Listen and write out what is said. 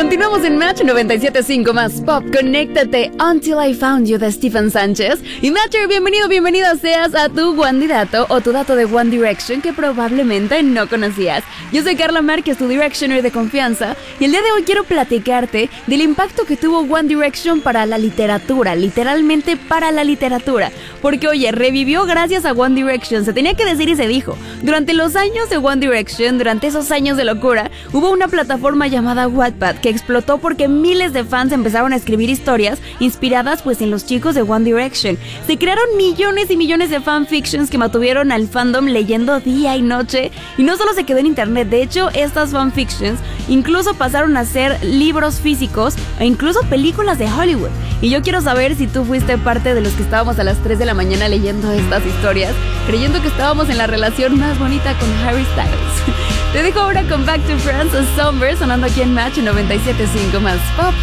Continuamos en Match 97.5 más Pop. Conéctate Until I Found You de Stephen Sánchez. Y Matcher, bienvenida seas a tu candidato o tu dato de One Direction que probablemente no conocías. Yo soy Carla Márquez, tu Directioner de confianza, y el día de hoy quiero platicarte del impacto que tuvo One Direction para la literatura, literalmente para la literatura. Porque oye, revivió gracias a One Direction, se tenía que decir y se dijo. Durante los años de One Direction, durante esos años de locura, hubo una plataforma llamada Wattpad que explotó porque miles de fans empezaron a escribir historias inspiradas pues en los chicos de One Direction. Se crearon millones y millones de fanfictions que mantuvieron al fandom leyendo día y noche, y no solo se quedó en internet, de hecho estas fanfictions incluso pasaron a ser libros físicos e incluso películas de Hollywood. Y yo quiero saber si tú fuiste parte de los que estábamos a las 3 de la mañana leyendo estas historias, creyendo que estábamos en la relación más bonita con Harry Styles. Te dejo ahora con Back to France, Somber, sonando aquí en Match 97.5 más Pop.